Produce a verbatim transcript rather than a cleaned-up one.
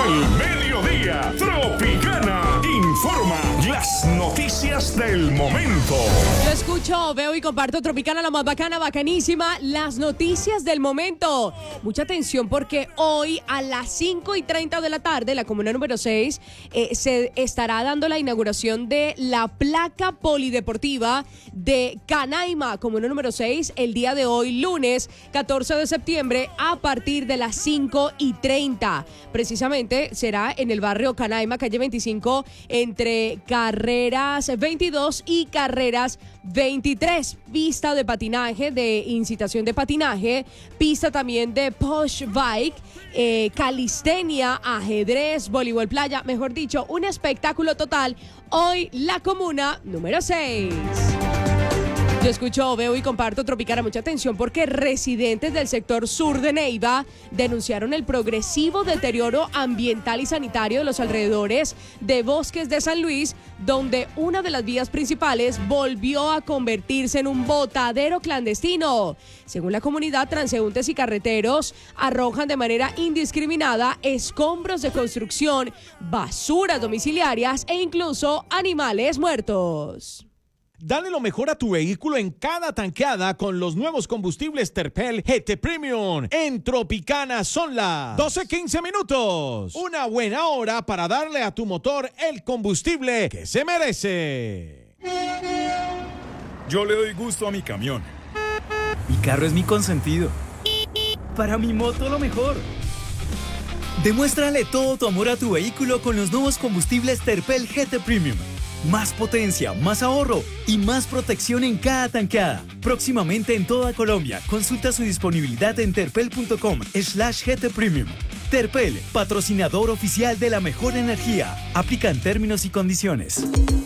del mediodía. Tropicana informa las noticias del momento. Yo escucho, veo y comparto Tropicana, la más bacana, bacanísima, las noticias del momento. Mucha atención porque hoy a las cinco y treinta de la tarde, la comuna número seis, eh, se estará dando la inauguración de la placa polideportiva de Canaima, comuna número seis, el día de hoy, lunes catorce de septiembre, a partir de las cinco y treinta. Precisamente será en el barrio Canaima, calle veinticinco, entre carreras veintidós y carreras veintitrés. Pista de patinaje, de incitación de patinaje, pista también de push bike, eh, calistenia, ajedrez, voleibol playa, mejor dicho, un espectáculo total. Hoy la comuna número seis. Yo escucho, veo y comparto Tropicana. Mucha atención porque residentes del sector sur de Neiva denunciaron el progresivo deterioro ambiental y sanitario de los alrededores de Bosques de San Luis, donde una de las vías principales volvió a convertirse en un botadero clandestino. Según la comunidad, transeúntes y carreteros arrojan de manera indiscriminada escombros de construcción, basuras domiciliarias e incluso animales muertos. Dale lo mejor a tu vehículo en cada tanqueada con los nuevos combustibles Terpel G T Premium. En Tropicana son las doce quince minutos. Una buena hora para darle a tu motor el combustible que se merece. Yo le doy gusto a mi camión. Mi carro es mi consentido. Para mi moto lo mejor. Demuéstrale todo tu amor a tu vehículo con los nuevos combustibles Terpel G T Premium. Más potencia, más ahorro y más protección en cada tanqueada. Próximamente en toda Colombia. Consulta su disponibilidad en terpel.com slash GT Premium. Terpel, patrocinador oficial de la mejor energía. Aplican términos y condiciones.